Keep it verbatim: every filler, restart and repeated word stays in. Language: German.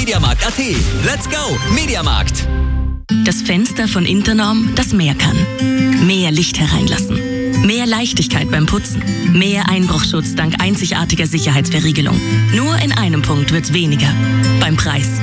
Mediamarkt Punkt at. Let's go, Mediamarkt! Das Fenster von Internorm, das mehr kann. Mehr Licht hereinlassen. Mehr Leichtigkeit beim Putzen. Mehr Einbruchschutz dank einzigartiger Sicherheitsverriegelung. Nur in einem Punkt wird's weniger. Beim Preis.